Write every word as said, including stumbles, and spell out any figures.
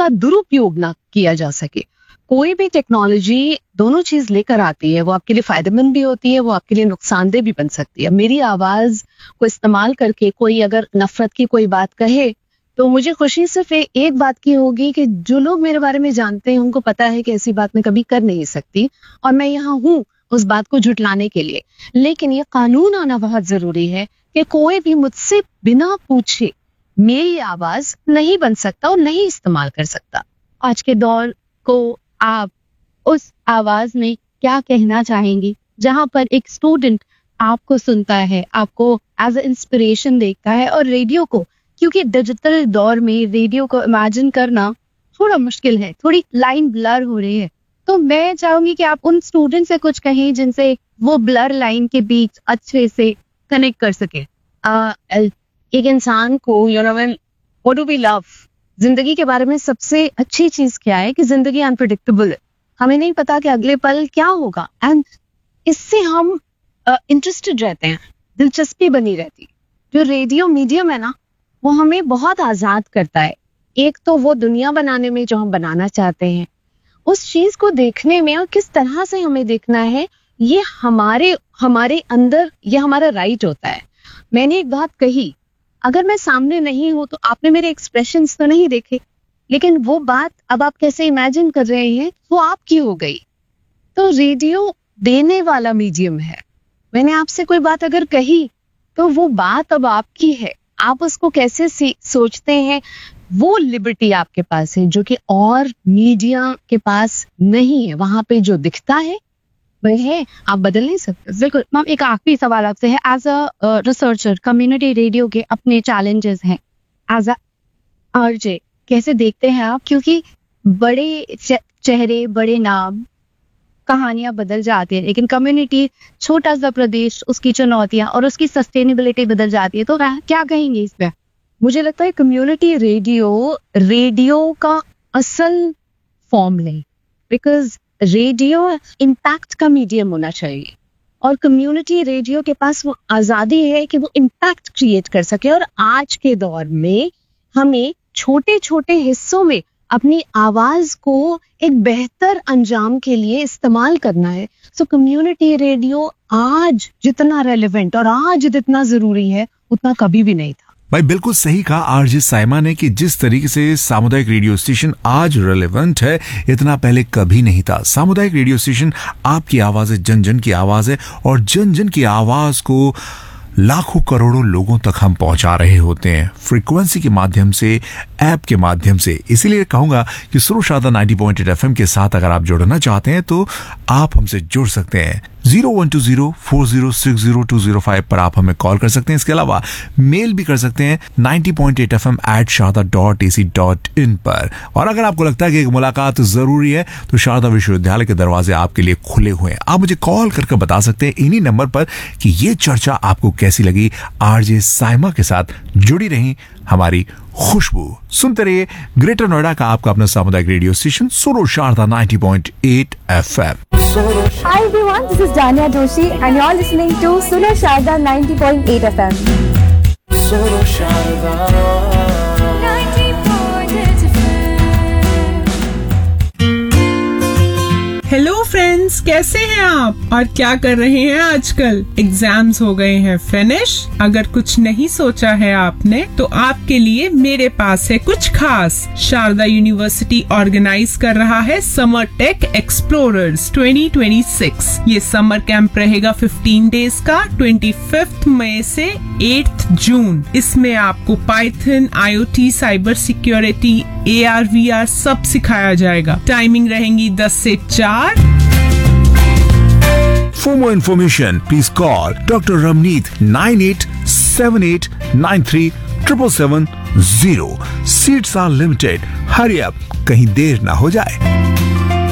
उसका दुरुपयोग ना किया जा सके। कोई भी टेक्नोलॉजी दोनों चीज लेकर आती है, वो आपके लिए फायदेमंद भी होती है, वो आपके लिए नुकसानदेह भी बन सकती है। मेरी आवाज को इस्तेमाल करके कोई अगर नफरत की कोई बात कहे तो मुझे खुशी सिर्फ एक बात की होगी कि जो लोग मेरे बारे में जानते हैं उनको पता है कि ऐसी बात मैं कभी कर नहीं सकती और मैं यहाँ हूँ उस बात को झुटलाने के लिए। लेकिन ये कानून आना बहुत जरूरी है कि कोई भी मुझसे बिना पूछे मेरी आवाज नहीं बन सकता और नहीं इस्तेमाल कर सकता। आज के दौर को आप उस आवाज में क्या कहना चाहेंगी जहां पर एक स्टूडेंट आपको सुनता है, आपको एज अ इंस्पिरेशन देखता है, और रेडियो को, क्योंकि डिजिटल दौर में रेडियो को इमेजिन करना थोड़ा मुश्किल है, थोड़ी लाइन ब्लर हो रही है, तो मैं चाहूंगी कि आप उन स्टूडेंट से कुछ कहें जिनसे वो ब्लर लाइन के बीच अच्छे से कनेक्ट कर सके। uh, एक इंसान को you know when what do we love, जिंदगी के बारे में सबसे अच्छी चीज क्या है कि जिंदगी अनप्रेडिक्टेबल है, हमें नहीं पता कि अगले पल क्या होगा, एंड इससे हम इंटरेस्टेड uh, रहते हैं, दिलचस्पी बनी रहती। जो रेडियो मीडियम है ना, वो हमें बहुत आजाद करता है। एक तो वो दुनिया बनाने में जो हम बनाना चाहते हैं, उस चीज को देखने में और किस तरह से हमें देखना है, ये हमारे हमारे अंदर, ये हमारा राइट होता है। मैंने एक बात कही, अगर मैं सामने नहीं हूं तो आपने मेरे एक्सप्रेशंस तो नहीं देखे, लेकिन वो बात अब आप कैसे इमेजिन कर रहे हैं वो आपकी हो गई। तो रेडियो देने वाला मीडियम है। मैंने आपसे कोई बात अगर कही तो वो बात अब आपकी है, आप उसको कैसे सोचते हैं वो लिबर्टी आपके पास है, जो कि और मीडिया के पास नहीं है। वहां पे जो दिखता है वह है, आप बदल नहीं सकते। बिल्कुल मैम, एक आखिरी सवाल आपसे है, as a researcher community radio के अपने चैलेंजेस हैं, एज अ आरजे कैसे देखते हैं आप, क्योंकि बड़े चेहरे, बड़े नाम, कहानियां बदल जाती है, लेकिन कम्युनिटी, छोटा सा प्रदेश, उसकी चुनौतियां और उसकी सस्टेनेबिलिटी बदल जाती है, तो क्या कहेंगे इस पे? मुझे लगता है कम्युनिटी रेडियो रेडियो का असल फॉर्म नहीं, बिकॉज रेडियो इम्पैक्ट का मीडियम होना चाहिए और कम्युनिटी रेडियो के पास वो आजादी है कि वो इम्पैक्ट क्रिएट कर सके। और आज के दौर में हमें छोटे छोटे हिस्सों में अपनी आवाज को एक बेहतर अंजाम के लिए इस्तेमाल करना है। सो कम्युनिटी रेडियो आज जितना रेलेवेंट और आज जितना जरूरी है उतना कभी भी नहीं था। भाई बिल्कुल सही कहा आरजे साइमा ने कि जिस तरीके से सामुदायिक रेडियो स्टेशन आज रेलेवेंट है, इतना पहले कभी नहीं था। सामुदायिक रेडियो स्टेशन आपकी आवाज है, जन जन की आवाज है, और जन जन की आवाज को लाखों करोड़ों लोगों तक हम पहुंचा रहे होते हैं फ्रीक्वेंसी के माध्यम से, ऐप के माध्यम से। इसीलिए कहूंगा कि सुनो Sharda ninety point eight FM के साथ अगर आप जुड़ना चाहते हैं तो आप हमसे जुड़ सकते हैं। Zero one two zero four zero six zero to zero five पर आप हमें कॉल कर सकते हैं। इसके अलावा मेल भी कर सकते हैं ninety point eight F M eight Sharda dot A C dot in पर। और अगर आपको लगता है कि एक मुलाकात जरूरी है तो शारदा विश्वविद्यालय के दरवाजे आपके लिए खुले हुए हैं। आप मुझे कॉल करके बता सकते हैं इन्हीं नंबर पर कि ये चर्चा आपको कैसी लगी। आरजे साइमा के साथ जुड़ी रही हमारी खुशबू। सुनते रहिए ग्रेटर नोएडा का आपका अपना सामुदायिक रेडियो स्टेशन सुनो Sharda ninety point eight F M. Hi everyone, this is Dania Doshi and you're listening to Suno Sharda ninety point eight F M. Suno Sharda ninety point eight F M. Hello friends, कैसे हैं आप और क्या कर रहे हैं आजकल? Exams हो गए हैं फिनिश। अगर कुछ नहीं सोचा है आपने तो आपके लिए मेरे पास है कुछ खास। शारदा यूनिवर्सिटी ऑर्गेनाइज कर रहा है summer take explorers twenty twenty six. ये समर कैंप रहेगा फिफ्टीन डेज का, पच्चीस मई से आठ जून। इसमें आपको Python, IoT, cyber security, A R we are सब सिखाया जाएगा। टाइमिंग रहेंगी दस से चार। For more information, please call Doctor Ramneet nine eight seven eight nine three seven seven seven zero. Seats are limited. Hurry up, कहीं देर ना हो जाए।